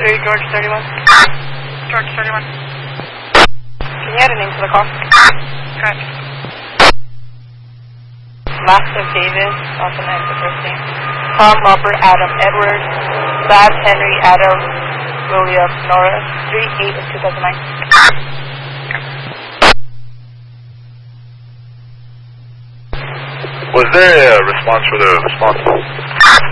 3, George 31. George 31. Can you add a name to the call? Correct. Master Davis, also named the first name. Tom Robert Adam Edward. Bab Henry Adam William Nora. 3/8 of 2009. Was there a response for the response?